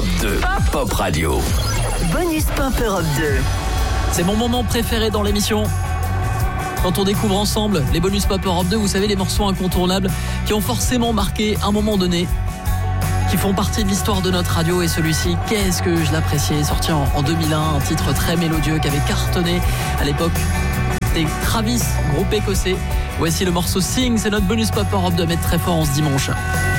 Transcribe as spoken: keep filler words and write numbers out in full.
Europe deux, Pop Radio. Bonus Pop Europe deux. C'est mon moment préféré dans l'émission. Quand on découvre ensemble les bonus Pop Europe deux, vous savez, les morceaux incontournables qui ont forcément marqué un moment donné, qui font partie de l'histoire de notre radio. Et celui-ci, qu'est-ce que je l'appréciais, sorti en, en deux mille un, un titre très mélodieux qui avait cartonné à l'époque. C'était Travis, groupe écossais. Voici le morceau Sing, c'est notre bonus Pop Europe deux à mettre très fort en ce dimanche.